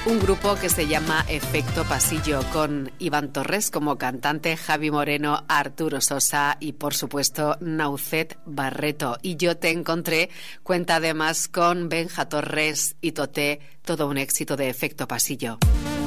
Un grupo que se llama Efecto Pasillo, con Iván Torres como cantante, Javi Moreno, Arturo Sosa y, por supuesto, Naucet Barreto. Y Yo te encontré cuenta además con Benja Torres y Toté, todo un éxito de Efecto Pasillo.